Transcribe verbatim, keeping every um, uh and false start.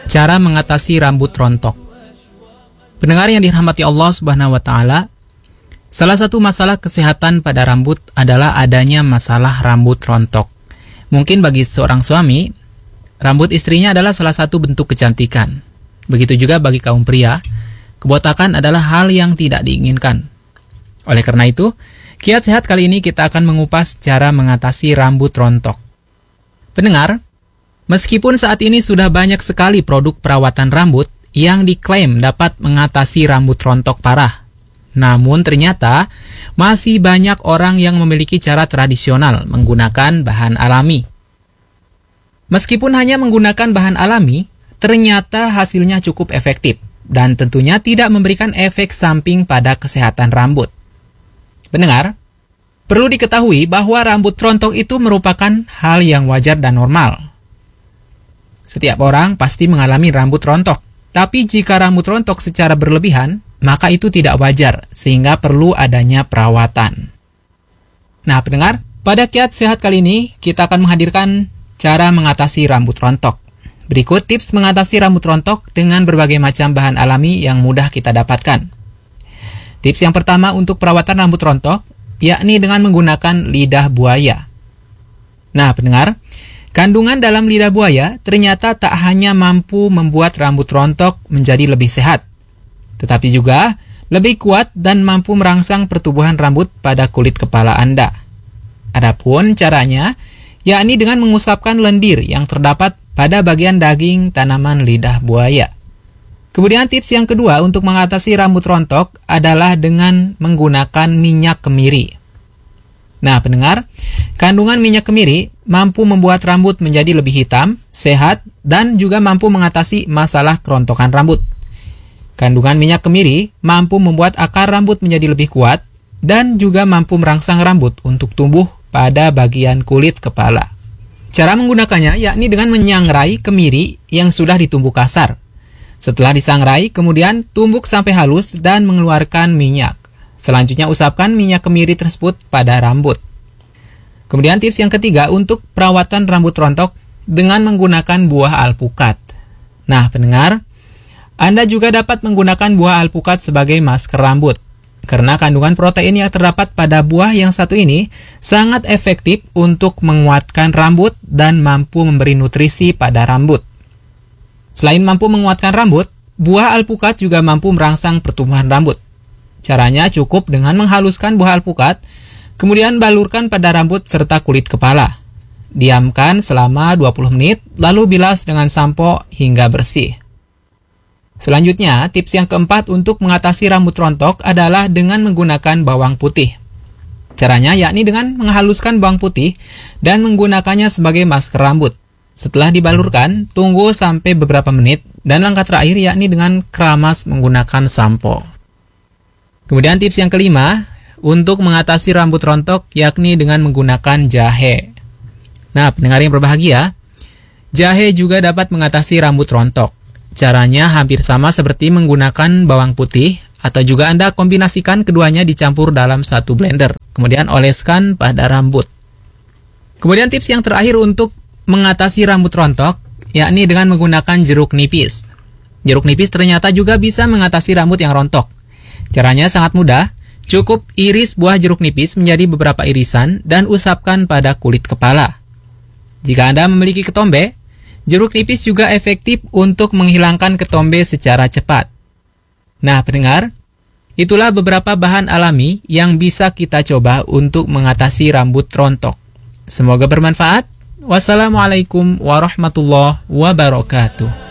Cara mengatasi rambut rontok. Pendengar yang dirahmati Allah Subhanahu wa taala, salah satu masalah kesehatan pada rambut adalah adanya masalah rambut rontok. Mungkin bagi seorang suami, rambut istrinya adalah salah satu bentuk kecantikan. Begitu juga bagi kaum pria, kebotakan adalah hal yang tidak diinginkan. Oleh karena itu, Kiat Sehat kali ini kita akan mengupas cara mengatasi rambut rontok. Pendengar, meskipun saat ini sudah banyak sekali produk perawatan rambut yang diklaim dapat mengatasi rambut rontok parah, namun ternyata masih banyak orang yang memiliki cara tradisional menggunakan bahan alami. Meskipun hanya menggunakan bahan alami, ternyata hasilnya cukup efektif dan tentunya tidak memberikan efek samping pada kesehatan rambut. Pendengar, perlu diketahui bahwa rambut rontok itu merupakan hal yang wajar dan normal. Setiap orang pasti mengalami rambut rontok, tapi jika rambut rontok secara berlebihan, maka itu tidak wajar, sehingga perlu adanya perawatan. Nah, pendengar, pada Kiat Sehat kali ini, kita akan menghadirkan cara mengatasi rambut rontok. Berikut tips mengatasi rambut rontok dengan berbagai macam bahan alami yang mudah kita dapatkan. Tips yang pertama untuk perawatan rambut rontok, yakni dengan menggunakan lidah buaya. Nah, pendengar, kandungan dalam lidah buaya ternyata tak hanya mampu membuat rambut rontok menjadi lebih sehat, tetapi juga lebih kuat dan mampu merangsang pertumbuhan rambut pada kulit kepala Anda. Adapun caranya, yakni dengan mengusapkan lendir yang terdapat pada bagian daging tanaman lidah buaya. Kemudian tips yang kedua untuk mengatasi rambut rontok adalah dengan menggunakan minyak kemiri. Nah, pendengar, kandungan minyak kemiri mampu membuat rambut menjadi lebih hitam, sehat, dan juga mampu mengatasi masalah kerontokan rambut. Kandungan minyak kemiri mampu membuat akar rambut menjadi lebih kuat dan juga mampu merangsang rambut untuk tumbuh pada bagian kulit kepala. Cara menggunakannya yakni dengan menyangrai kemiri yang sudah ditumbuk kasar. Setelah disangrai, kemudian tumbuk sampai halus dan mengeluarkan minyak. Selanjutnya usapkan minyak kemiri tersebut pada rambut. Kemudian tips yang ketiga untuk perawatan rambut rontok dengan menggunakan buah alpukat. Nah, pendengar, Anda juga dapat menggunakan buah alpukat sebagai masker rambut. Karena kandungan protein yang terdapat pada buah yang satu ini sangat efektif untuk menguatkan rambut dan mampu memberi nutrisi pada rambut. Selain mampu menguatkan rambut, buah alpukat juga mampu merangsang pertumbuhan rambut. Caranya cukup dengan menghaluskan buah alpukat, kemudian balurkan pada rambut serta kulit kepala. Diamkan selama dua puluh menit, lalu bilas dengan sampo hingga bersih. Selanjutnya, tips yang keempat untuk mengatasi rambut rontok adalah dengan menggunakan bawang putih. Caranya yakni dengan menghaluskan bawang putih dan menggunakannya sebagai masker rambut. Setelah dibalurkan, tunggu sampai beberapa menit, dan langkah terakhir yakni dengan keramas menggunakan sampo. Kemudian tips yang kelima, untuk mengatasi rambut rontok yakni dengan menggunakan jahe. Nah, pendengar yang berbahagia, jahe juga dapat mengatasi rambut rontok. Caranya hampir sama seperti menggunakan bawang putih, atau juga Anda kombinasikan keduanya dicampur dalam satu blender, kemudian oleskan pada rambut. Kemudian tips yang terakhir untuk mengatasi rambut rontok, yakni dengan menggunakan jeruk nipis. Jeruk nipis ternyata juga bisa mengatasi rambut yang rontok. Caranya sangat mudah, cukup iris buah jeruk nipis menjadi beberapa irisan dan usapkan pada kulit kepala. Jika Anda memiliki ketombe, jeruk nipis juga efektif untuk menghilangkan ketombe secara cepat. Nah, pendengar, itulah beberapa bahan alami yang bisa kita coba untuk mengatasi rambut rontok. Semoga bermanfaat. Wassalamualaikum warahmatullahi wabarakatuh.